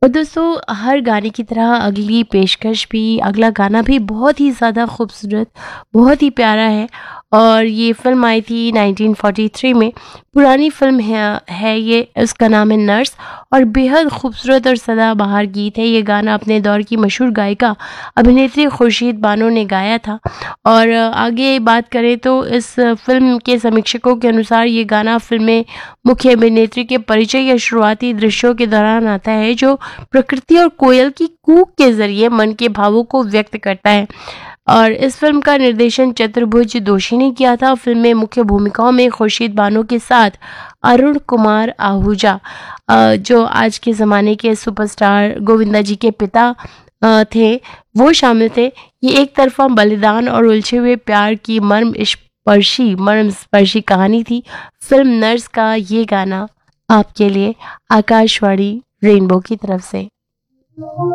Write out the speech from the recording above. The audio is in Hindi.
और दोस्तों हर गाने की तरह अगली पेशकश भी, अगला गाना भी बहुत ही ज़्यादा खूबसूरत, बहुत ही प्यारा है। और ये फ़िल्म आई थी 1943 में। पुरानी फ़िल्म है ये, उसका नाम है नर्स, और बेहद खूबसूरत और सदाबहार गीत है। ये गाना अपने दौर की मशहूर गायिका अभिनेत्री खुर्शीद बानो ने गाया था। और आगे बात करें तो इस फ़िल्म के समीक्षकों के अनुसार ये गाना फ़िल्म में मुख्य अभिनेत्री के परिचय या शुरुआती दृश्यों के दौरान आता है, जो प्रकृति और कोयल की कूक के ज़रिए मन के भावों को व्यक्त करता है। और इस फ़िल्म का निर्देशन चतुर्भुज दोषी ने किया था। फ़िल्म में मुख्य भूमिकाओं में खुर्शीद बानो के साथ अरुण कुमार आहूजा, जो आज के ज़माने के सुपरस्टार गोविंदा जी के पिता थे, वो शामिल थे। ये एक तरफा बलिदान और उलझे हुए प्यार की मर्म स्पर्शी कहानी थी। फ़िल्म नर्स का ये गाना आपके लिए आकाशवाणी रेनबो की तरफ से।